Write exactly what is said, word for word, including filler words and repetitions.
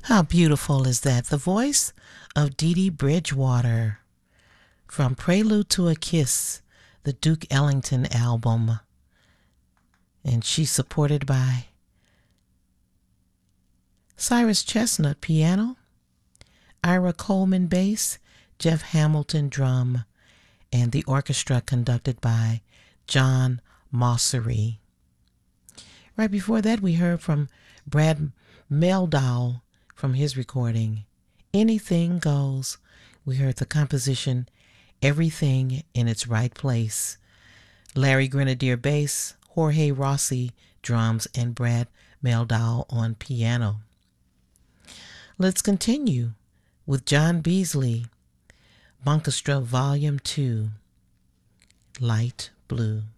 How beautiful is that? The voice of Dee Dee Bridgewater from Prelude to a Kiss, the Duke Ellington album. And she's supported by Cyrus Chestnut piano, Ira Coleman bass, Jeff Hamilton drum, and the orchestra conducted by John Mossery. Right before that, we heard from Brad Mehldau from his recording, Anything Goes. We heard the composition, Everything in Its Right Place. Larry Grenadier bass, Jorge Rossi drums, and Brad Mehldau on piano. Let's continue with John Beasley, Bunkestra Volume two, Light Blue.